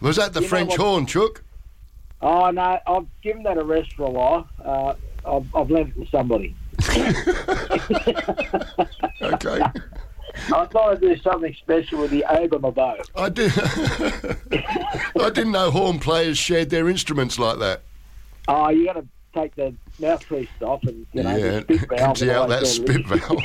Was that the French horn, Chuck? Oh, no, I've given that a rest for a while. I've lent it to somebody. Okay. I thought I'd do something special with the Oberma bow. I didn't know horn players shared their instruments like that. Oh, you got to take the mouthpiece off and, the spit valve. Empty out that spit valve.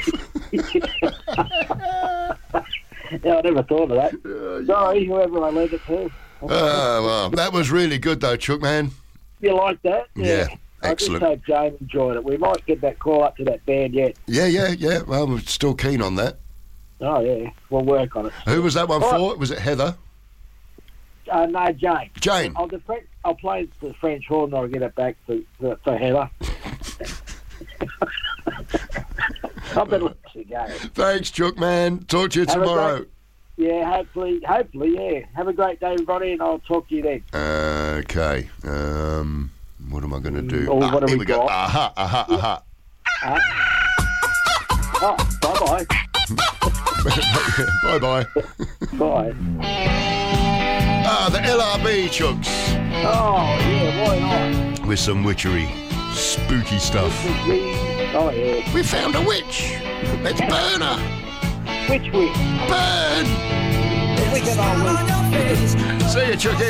Yeah, I never thought of that. Sorry, whoever I lent it to. Well, that was really good though, Chuck, man. You like that? Yeah, excellent. I just hope Jane enjoyed it. We might get that call up to that band yet. Yeah. Well, I'm still keen on that. Oh, yeah. We'll work on it. Who was that one for? Was it Heather? No, Jane. Jane. I'll play the French horn and I'll get it back for Heather. I've been listening again. Thanks, Chuck, man. Talk to you tomorrow. Hopefully, yeah. Have a great day, everybody, and I'll talk to you then. Okay. What am I going to do? What here we go. got? Aha. Oh, bye-bye. Bye-bye. Bye. The LRB, Chucks. Oh, yeah, why not? With some witchery. Spooky stuff. Oh, yeah. We found a witch. Let's burn her. Which witch? Burn. The wicked old witch. See you, Chucky.